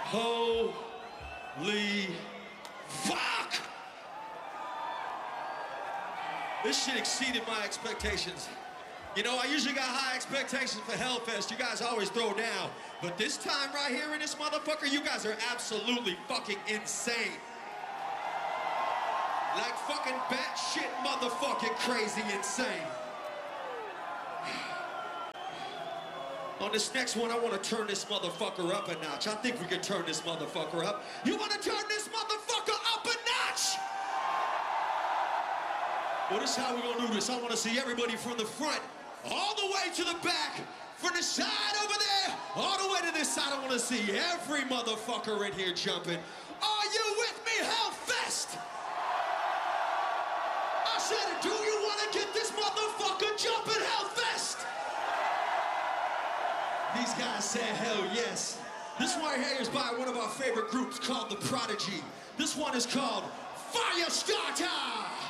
Holy fuck! This shit exceeded my expectations. You know, I usually got high expectations for Hellfest. You guys always throw down. But this time right here in this motherfucker, you guys are absolutely fucking insane. Like fucking batshit motherfucking crazy insane. On this next one, I want to turn this motherfucker up a notch. I think we can turn this motherfucker up. You want to turn this motherfucker up a notch? Well, this is how we're going to do this. I want to see everybody from the front all the way to the back, from the side over there, all the way to this side. I want to see every motherfucker in here jumping. Are you with me, Hellfest? I said, do you want to get this motherfucker jumping, Hellfest? These guys said hell yes. This one right here is by one of our favorite groups called The Prodigy. This one is called Firestarter.